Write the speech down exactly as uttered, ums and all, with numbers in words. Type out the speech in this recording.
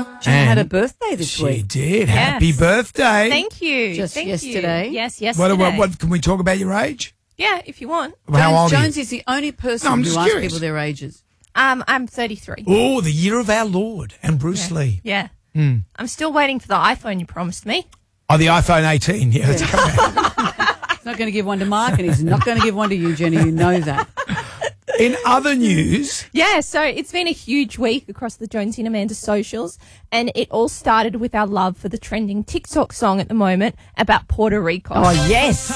She had a birthday this She week. did. Yes. Happy birthday. Thank you. Just Thank yesterday. You. Yes, What, yesterday. what, what, can we talk about your age? Yeah, if you want. How Jones, old are Jones you? is the only person No, I'm who just asks curious. people their ages. Um, I'm thirty-three. Oh, the year of our Lord and Bruce yeah. Lee. Yeah. Mm. I'm still waiting for the iPhone you promised me. Oh, the iPhone eighteen. Yeah, it's coming. He's not going to give one to Mark, and he's not going to give one to you, Jenny. You know that. In other news, Yeah, so it's been a huge week across the Jonesy and Amanda socials, and it all started with our love for the trending TikTok song at the moment about Puerto Rico. Oh, yes.